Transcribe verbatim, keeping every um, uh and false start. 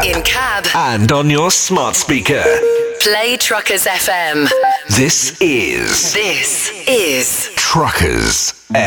in cab, and on your smart speaker. Play Truckers F M. This is This is Truckers